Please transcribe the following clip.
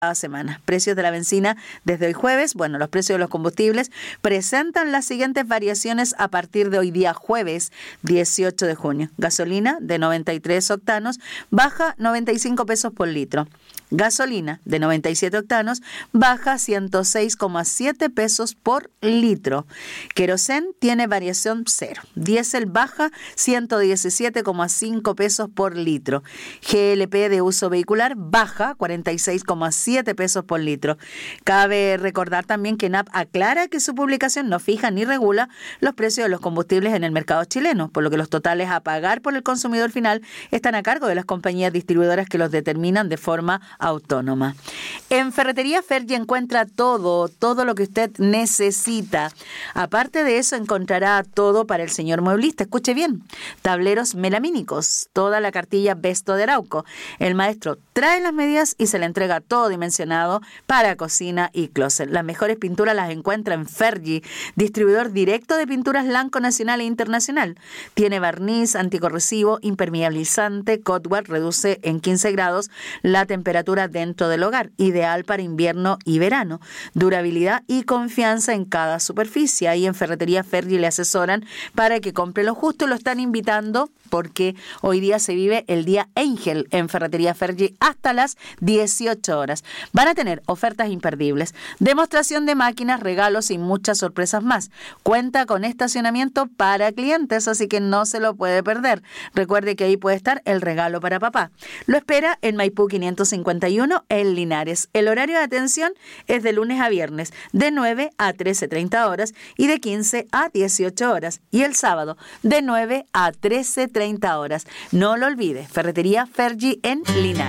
semana. Precios de la benzina desde hoy jueves. Bueno, los precios de los combustibles presentan las siguientes variaciones a partir de hoy día jueves 18 de junio. Gasolina de 93 octanos baja 95 pesos por litro. Gasolina de 97 octanos baja 106,7 pesos por litro. Querosén tiene variación cero. Diésel baja 117,5 pesos por litro. GLP de uso vehicular baja 46,7 pesos por litro. Cabe recordar también que ENAP aclara que su publicación no fija ni regula los precios de los combustibles en el mercado chileno, por lo que los totales a pagar por el consumidor final están a cargo de las compañías distribuidoras que los determinan de forma autónoma. En Ferretería Fergie encuentra todo lo que usted necesita. Aparte de eso, encontrará todo para el señor mueblista. Escuche bien: tableros melamínicos, toda la cartilla Besto de Arauco. El maestro trae las medidas y se le entrega todo dimensionado para cocina y closet. Las mejores pinturas las encuentra en Fergie, distribuidor directo de pinturas Lanco nacional e internacional. Tiene barniz anticorrosivo, impermeabilizante, Cotware, reduce en 15 grados la temperatura dentro del hogar, ideal para invierno y verano. Durabilidad y confianza en cada superficie. Ahí en Ferretería Fergie le asesoran para que compre lo justo. Lo están invitando porque hoy día se vive el Día Ángel en Ferretería Fergie hasta las 18 horas. Van a tener ofertas imperdibles, demostración de máquinas, regalos y muchas sorpresas más. Cuenta con estacionamiento para clientes, así que no se lo puede perder. Recuerde que ahí puede estar el regalo para papá. Lo espera en Maipú 551 en Linares. El horario de atención es de lunes a viernes, de 9 a 13:30 horas y de 15 a 18 horas. Y el sábado, de 9 a 13:30 horas. No lo olvide, Ferretería Fergie en Linares.